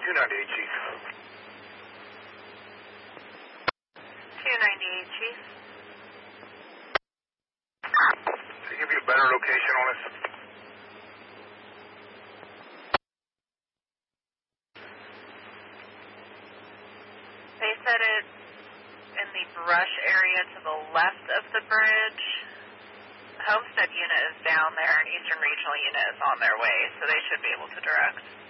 298, Chief. 298, Chief. Did they give you a better location on us? They said it in the brush area to the left of the bridge. Homestead unit is down there, and Eastern Regional unit is on their way, so they should be able to direct.